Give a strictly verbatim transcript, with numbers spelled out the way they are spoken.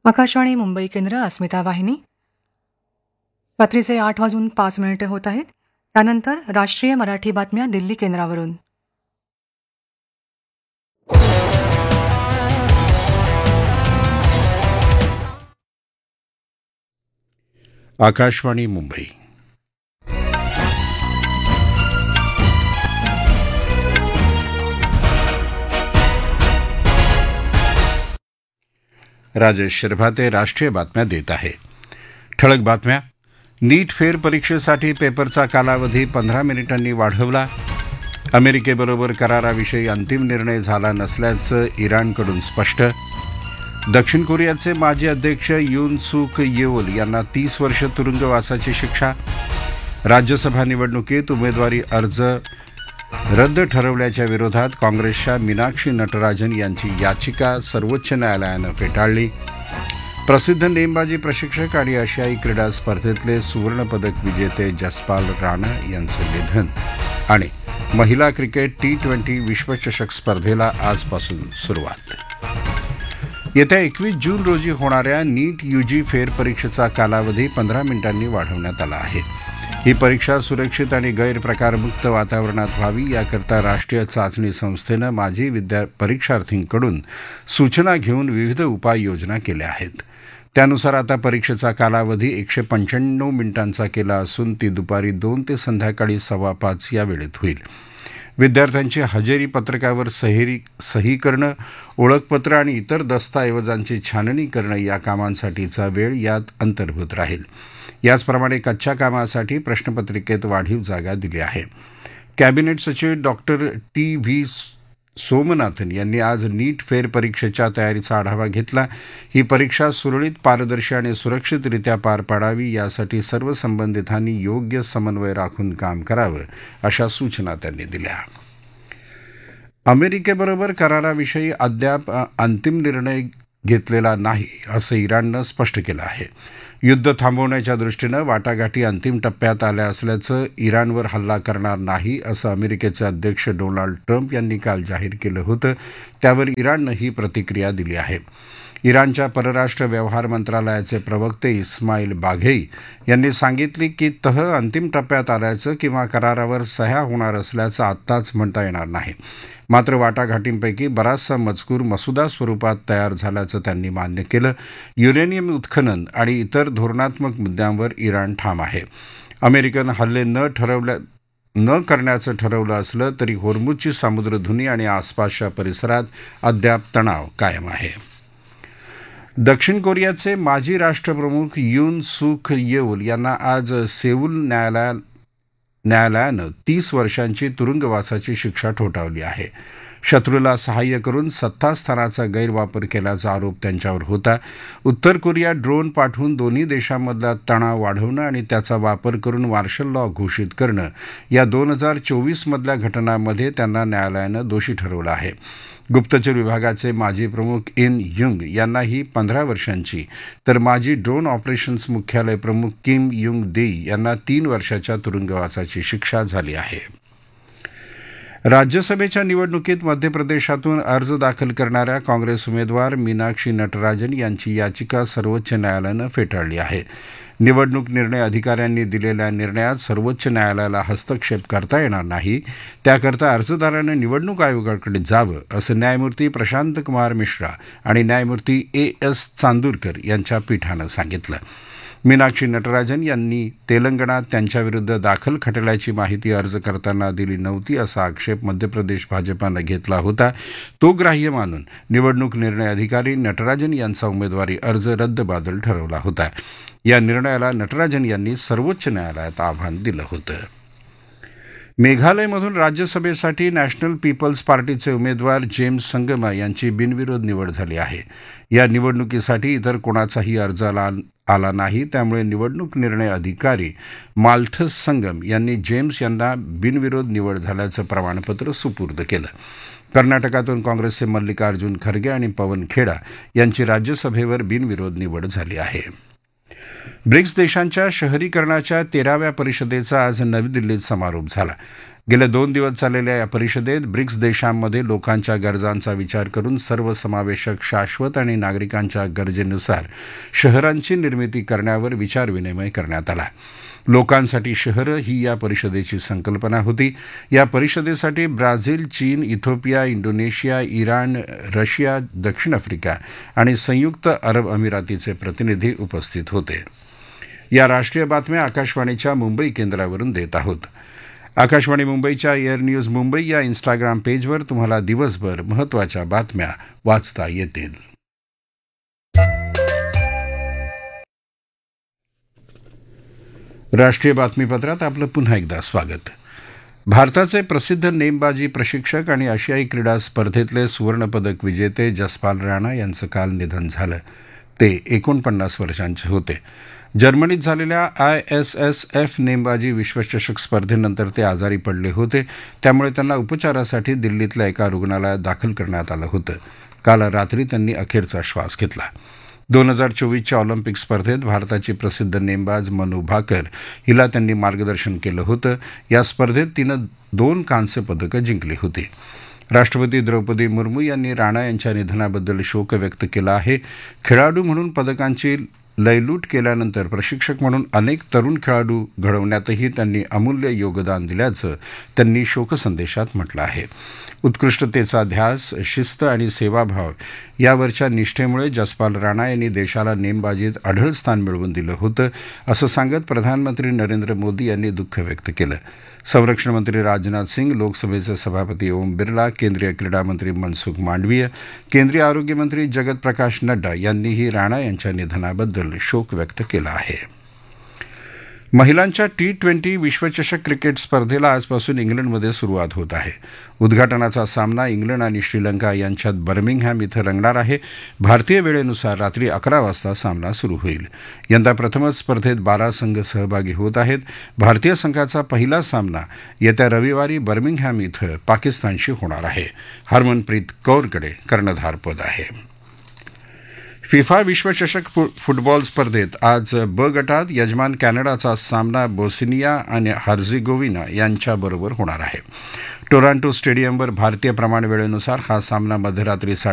आकाशवाणी मुंबई केंद्र अस्मिता वाहिनी रात्रीचे आठ वाजून पाच मिनिटे होत आहेत. त्यानंतर राष्ट्रीय मराठी बातम्या दिल्ली केंद्रावरून. आकाशवाणी मुंबई. राजेश शिरभाते राष्ट्रीय बातम्या देत आहे. ठळक बातम्या. नीट फेर परीक्षेसाठी पेपरचा कालावधी पंधरा मिनिटांनी वाढवला. अमेरिकेबरोबर कराराविषयी अंतिम निर्णय झाला नसल्याचं इराणकडून स्पष्ट. दक्षिण कोरियाचे माजी अध्यक्ष यून सूक येओल यांना तीस वर्ष तुरुंगवासाची शिक्षा. राज्यसभा निवडणुकीत उमेदवारी अर्ज रद्द ठरवल्याच्या विरोधात काँग्रेसच्या मीनाक्षी नटराजन यांची याचिका सर्वोच्च न्यायालयानं फेटाळली. प्रसिद्ध नेमबाजी प्रशिक्षक आणि आशियाई क्रीडा स्पर्धेतले सुवर्णपदक विजेते जसपाल राणा यांचं निधन. आणि महिला क्रिकेट टी ट्वेंटी विश्वचषक स्पर्धेला आजपासून सुरुवात. येत्या एकवीस जून रोजी होणाऱ्या नीट यूजी फेरपरीक्षेचा कालावधी पंधरा मिनिटांनी वाढवण्यात आला आहे. ही परीक्षा सुरक्षित आणि गैरप्रकारमुक्त वातावरणात व्हावी याकरता राष्ट्रीय चाचणी संस्थेनं माजी विद्या परीक्षार्थींकडून सूचना घेऊन विविध उपाययोजना केल्या आहेत. त्यानुसार आता परीक्षेचा कालावधी एकशे पंच्याण्णव मिनिटांचा केला असून ती दुपारी दोन ते संध्याकाळी सव्वा पाच या वेळेत होईल. विद्यार्थ्यांची हजेरी पत्रकावर सहेरी सही करणं, ओळखपत्र आणि इतर दस्तऐवजांची छाननी करणं या कामांसाठीचा वेळ यात अंतर्भूत राहील. याचप्रमाणे कच्च्या कामासाठी प्रश्नपत्रिकेत वाढीव जागा दिली आहे. कॅबिनेट सचिव डॉक्टर टी व्ही सोमनाथन यांनी आज नीट फेर परीक्षेच्या तयारीचा आढावा घेतला. ही परीक्षा सुरळीत, पारदर्शी आणि सुरक्षितरित्या पार पाडावी यासाठी सर्व संबंधितांनी योग्य समन्वय राखून काम करावं अशा सूचना त्यांनी दिल्या. अमेरिकेबरोबर कराराविषयी अद्याप अंतिम निर्णय घेतलेला नाही असं इराणनं स्पष्ट केलं आहे. युद्ध थांबवण्याच्या दृष्टीनं वाटाघाटी अंतिम टप्प्यात आल्या असल्याचं इराणवर हल्ला करणार नाही असं अमेरिकेचे अध्यक्ष डोनाल्ड ट्रम्प यांनी काल जाहीर केलं होतं. त्यावर इराणनं ही प्रतिक्रिया दिली आहे. इराणच्या परराष्ट्र व्यवहार मंत्रालयाचे प्रवक्ते इस्माईल बाघेई यांनी सांगितले की तह अंतिम टप्प्यात आल्याचं किंवा करारावर सह्या होणार असल्याचं आत्ताच म्हणता येणार नाही. मात्र वाटाघाटींपैकी बराचसा मजकूर मसुदा स्वरूपात तयार झाल्याचं त्यांनी मान्य केलं. युरेनियम उत्खनन आणि इतर धोरणात्मक मुद्द्यांवर इराण ठाम आहे. अमेरिकन हल्ले न ठरवल्या न करण्याचं ठरवलं असलं तरी होर्मुझची सामुद्रधुनी आणि आसपासच्या परिसरात अद्याप तणाव कायम आहे. दक्षिण कोरियाचे माजी राष्ट्रप्रमुख यून सूक येओल यांना आज सेऊल न्यायालयात न्यायालयानं तीस वर्षांची तुरुंगवासाची शिक्षा ठोठावली आहे. शत्रूला सहाय्य करून सत्तास्थानाचा गैरवापर केल्याचा आरोप त्यांच्यावर होता. उत्तर कोरिया ड्रोन पाठवून दोन्ही देशांमधला तणाव वाढवणं आणि त्याचा वापर करून मार्शल लॉ घोषित करणं या दोन हजार चोवीसमधल्या घटनांमध्ये त्यांना न्यायालयानं दोषी ठरवलं आहे. गुप्तचर विभागाचे माजी प्रमुख इन युंग यांनाही पंधरा वर्षांची तर माजी ड्रोन ऑपरेशन्स मुख्यालय प्रमुख किम युंग देई यांना तीन वर्षाच्या तुरुंगवासाची शिक्षा झाली आहे. राज्यसभेच्या निवडणुकीत मध्य प्रदेशातून अर्ज दाखल करणाऱ्या काँग्रेस उमेदवार मीनाक्षी नटराजन यांची याचिका सर्वोच्च न्यायालयानं फेटाळली आहे. निवडणूक निर्णय अधिकाऱ्यांनी दिलेल्या निर्णयात सर्वोच्च न्यायालयाला हस्तक्षेप करता येणार नाही. त्याकरता अर्जदारानं निवडणूक आयोगाकडे जावं असं न्यायमूर्ती प्रशांत कुमार मिश्रा आणि न्यायमूर्ती ए एस चांदूरकर यांच्या पीठानं सांगितलं. मीनाक्षी नटराजन यांनी तेलंगणात त्यांच्याविरुद्ध दाखल खटल्याची माहिती अर्ज करताना दिली नव्हती असा आक्षेप मध्य प्रदेश भाजपानं घेतला होता. तो ग्राह्य मानून निवडणूक निर्णय अधिकारी नटराजन यांचा उमेदवारी अर्ज रद्दबातल ठरवला होता. या निर्णयाला नटराजन यांनी सर्वोच्च न्यायालयात आव्हान दिलं होतं. मेघालयमधून राज्यसभेसाठी नॅशनल पीपल्स पार्टीचे उमेदवार जेम्स संगमा यांची बिनविरोध निवड झाली आहे. या निवडणुकीसाठी इतर कोणाचाही अर्ज आला आला नाही. त्यामुळे निवडणूक निर्णय अधिकारी माल्थस संगम यांनी जेम्स यांना बिनविरोध निवड झाल्याचं प्रमाणपत्र सुपूर्द केलं. कर्नाटकातून काँग्रेसचे मल्लिकार्जुन खरगे आणि पवन खेडा यांची राज्यसभेवर बिनविरोध निवड झाली आहे. ब्रिक्स देशांच्या शहरीकरणाच्या तेराव्या परिषदेचा आज नवी दिल्लीत समारोप झाला. गेले दोन दिवस चाललेल्या या परिषदेत ब्रिक्स देशांमध्ये लोकांच्या गरजांचा विचार करून सर्वसमावेशक शाश्वत आणि नागरिकांच्या गरजेनुसार शहरांची निर्मिती करण्यावर विचारविनिमय करण्यात आला. लोकांसाठी शहरं ही या परिषदेची संकल्पना होती. या परिषदेसाठी ब्राझील, चीन, इथिओपिया, इंडोनेशिया, इराण, रशिया, दक्षिण आफ्रिका आणि संयुक्त अरब अमिरातीचे प्रतिनिधी उपस्थित होते. या राष्ट्रीय बातम्या आकाशवाणीच्या मुंबई केंद्रावरून देत आहोत. आकाशवाणी मुंबईच्या एअर न्यूज मुंबई या इन्स्टाग्राम पेजवर तुम्हाला दिवसभर महत्त्वाच्या बातम्या वाचता येतील. राष्ट्रीय बातमीपत्रात आपलं पुन्हा एकदा स्वागत. भारताचे प्रसिद्ध नेमबाजी प्रशिक्षक आणि आशियाई क्रीडा स्पर्धेतले सुवर्णपदक विजेते जसपाल राणा यांचं काल निधन झालं. ते एकोणपन्नास वर्षांचे होते. जर्मनीत झालेल्या आय एस एस एफ नेमबाजी विश्वचषक स्पर्धेनंतर ते आजारी पडले होते. त्यामुळे त्यांना उपचारासाठी दिल्लीतल्या एका रुग्णालयात दाखल करण्यात आलं होतं. काल रात्री त्यांनी अखेरचा श्वास घेतला. दोन हजार चोवीसच्या ऑलिम्पिक स्पर्धेत भारताची प्रसिद्ध नेमबाज मनू भाकर हिला त्यांनी मार्गदर्शन केलं होतं. या स्पर्धेत तिनं दोन कांस्य पदकं जिंकली होती. राष्ट्रपती द्रौपदी मुर्मू यांनी राणा यांच्या निधनाबद्दल शोक व्यक्त केला आहे. खेळाडू म्हणून पदकांची लयलूट केल्यानंतर प्रशिक्षक म्हणून अनेक तरुण खेळाडू घडवण्यातही त्यांनी अमूल्य योगदान दिल्याचं त्यांनी शोकसंदेशात म्हटलं आहे. उत्कृष्टतेचा ध्यास, शिस्त आणि सेवाभाव यावरच्या निष्ठेमुळे जसपाल राणा यांनी देशाला नेमबाजीत अढळ स्थान मिळवून दिलं होतं, असं सांगत प्रधानमंत्री नरेंद्र मोदी यांनी दुःख व्यक्त केलं. संरक्षण मंत्री राजनाथ सिंग, लोकसभेचे सभापती ओम बिर्ला, केंद्रीय क्रीडा मंत्री मनसुख मांडवीय, केंद्रीय आरोग्यमंत्री जगत प्रकाश नड्डा यांनीही राणा यांच्या निधनाबद्दल शोक व्यक्त केला आहे. महिलांच्या टी ट्वेंटी विश्वचषक क्रिकेट स्पर्धेला आजपासून इंग्लंडमध्ये सुरुवात होत आहे. उद्घाटनाचा सामना इंग्लंड आणि श्रीलंका यांच्यात बर्मिंगहॅम इथं रंगणार आहे. भारतीय वेळेनुसार रात्री अकरा वाजता सामना सुरू होईल. यंदा प्रथमच स्पर्धेत बारा संघ सहभागी होत आहेत. भारतीय संघाचा पहिला सामना येत्या रविवारी बर्मिंगहॅम इथं पाकिस्तानशी होणार आहे. हरमनप्रीत कौरकडे कर्णधारपद आहे. फिफा विश्वचषक फुटबॉल स्पर्धेत आज ब गटात यजमान कॅनडाचा सामना बोस्निया आणि हर्झेगोविना यांच्याबरोबर होणार आहे. टोरंटो स्टेडियमवर भारतीय प्रमाणवेळेनुसार हा सामना मध्यरात्री